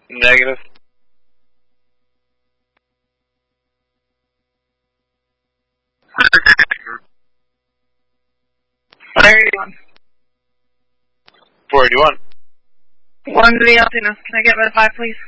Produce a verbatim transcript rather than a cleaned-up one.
Negative. Fire eighty-one. four eighty-one. One to the Altoona. Can I get red five, please?